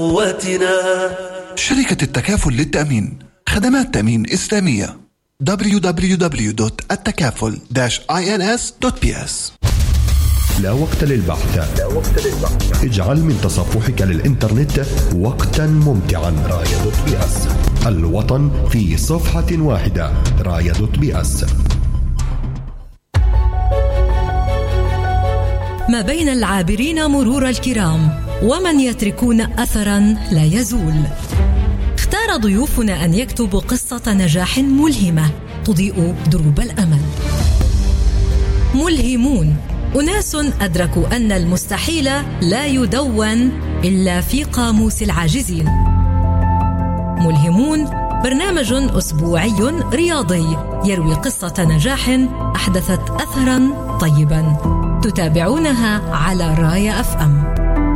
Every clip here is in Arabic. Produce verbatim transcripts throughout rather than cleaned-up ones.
قوتنا. شركة التكافل للتأمين، خدمات تأمين إسلامية. دبليو دبليو دبليو دوت التكافل داش آي إن إس دوت بي إس. لا وقت للبحث. لا وقت للبحث. اجعل من تصفحك للإنترنت وقتا ممتعا. راية دوت بي إس، الوطن في صفحة واحدة. راية دوت بي إس. ما بين العابرين مرور الكرام ومن يتركون أثرا لا يزول. اختار ضيوفنا أن يكتبوا قصة نجاح ملهمة تضيء دروب الأمل. ملهمون، أناس أدركوا أن المستحيل لا يدون إلا في قاموس العاجزين. ملهمون برنامج أسبوعي رياضي يروي قصة نجاح أحدثت أثرا طيبا، تتابعونها على راية أف أم.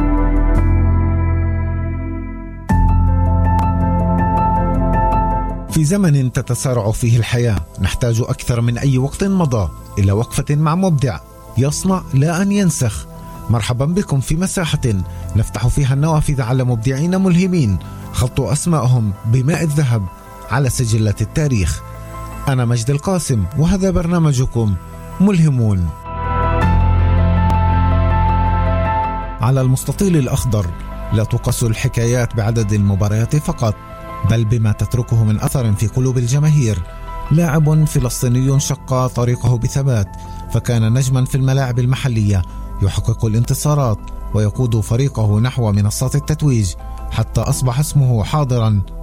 في زمن تتسارع فيه الحياة نحتاج أكثر من أي وقت مضى إلى وقفة مع مبدع يصنع لا أن ينسخ. مرحبا بكم في مساحة نفتح فيها النوافذ على مبدعين ملهمين خطوا أسمائهم بماء الذهب على سجلات التاريخ. أنا مجد القاسم وهذا برنامجكم ملهمون. على المستطيل الأخضر لا تقاس الحكايات بعدد المباريات فقط، بل بما تتركه من أثر في قلوب الجماهير. لاعب فلسطيني شق طريقه بثبات، فكان نجما في الملاعب المحلية يحقق الانتصارات ويقود فريقه نحو منصات التتويج، حتى أصبح اسمه حاضرا